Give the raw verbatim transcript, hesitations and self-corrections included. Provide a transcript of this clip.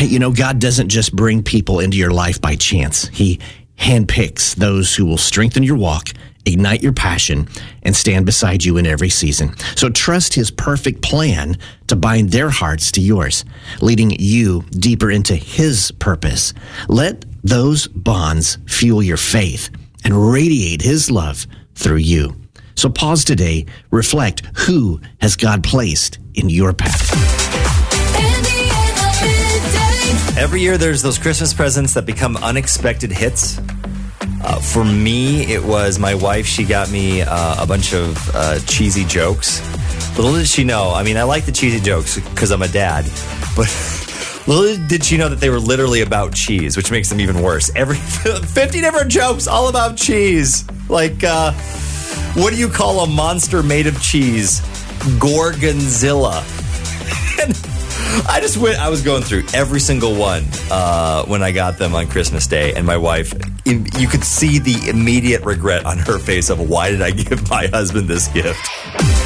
Hey, you know, God doesn't just bring people into your life by chance. He handpicks those who will strengthen your walk, ignite your passion, and stand beside you in every season. So trust his perfect plan to bind their hearts to yours, leading you deeper into his purpose. Let those bonds fuel your faith and radiate his love through you. So pause today, reflect, who has God placed in your path? Every year there's those Christmas presents that become unexpected hits. Uh, for me, it was my wife. She got me uh, a bunch of uh, cheesy jokes. Little did she know, I mean, I like the cheesy jokes because I'm a dad, but little did she know that they were literally about cheese, which makes them even worse. Every fifty different jokes all about cheese. Like, uh, what do you call a monster made of cheese? Gorgonzilla. And I just went, I was going through every single one uh, when I got them on Christmas Day, and my wife, in, you could see the immediate regret on her face of, why did I give my husband this gift?